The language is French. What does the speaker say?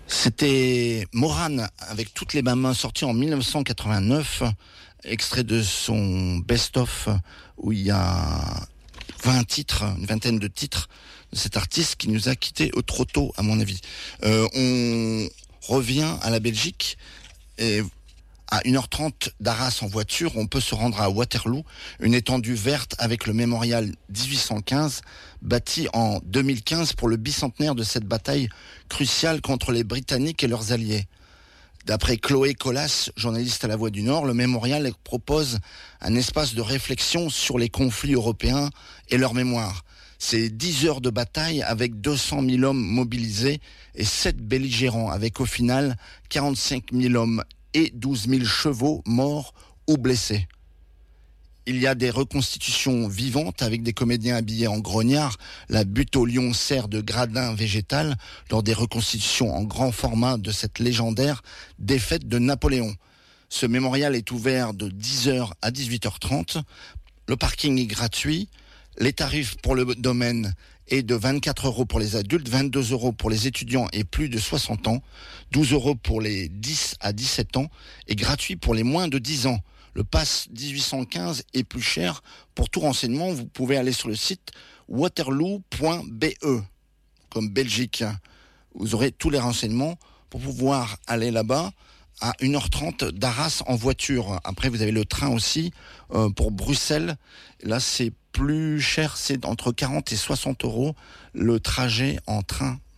C'était Morane avec toutes les mains sorti en 1989, extrait de son best-of où il y a 20 titres, une vingtaine de titres de cet artiste qui nous a quittés trop tôt à mon avis. On revient à la Belgique et à 1h30 d'Arras en voiture, on peut se rendre à Waterloo, une étendue verte avec le mémorial 1815, bâti en 2015 pour le bicentenaire de cette bataille cruciale contre les Britanniques et leurs alliés. D'après Chloé Colas, journaliste à La Voix du Nord, le mémorial propose un espace de réflexion sur les conflits européens et leur mémoire. C'est 10 heures de bataille avec 200 000 hommes mobilisés et 7 belligérants, avec au final 45 000 hommes et 12 000 chevaux morts ou blessés. Il y a des reconstitutions vivantes avec des comédiens habillés en grognards. La butte au lion sert de gradin végétal lors des reconstitutions en grand format de cette légendaire défaite de Napoléon. Ce mémorial est ouvert de 10h à 18h30. Le parking est gratuit. Les tarifs pour le domaine est de 24 € pour les adultes, 22 € pour les étudiants et plus de 60 ans, 12 € pour les 10 à 17 ans et gratuit pour les moins de 10 ans. Le pass 1815 est plus cher. Pour tout renseignement, vous pouvez aller sur le site waterloo.be, comme Belgique. Vous aurez tous les renseignements pour pouvoir aller là-bas à 1h30 d'Arras en voiture. Après, vous avez le train aussi pour Bruxelles. Là, c'est plus cher, c'est entre 40 et 60 € le trajet en train